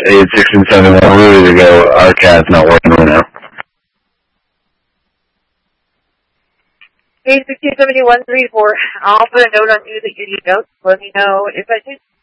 8, 6, and 7, we're ready to go. Our cat's not working right now. 8627134. I'll put a note on you that you need notes. Let me know if I do